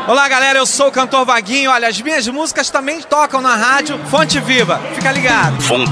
Olá, galera, eu sou o cantor Vaguinho. Olha, as minhas músicas também tocam na rádio Fonte Viva. Fica ligado.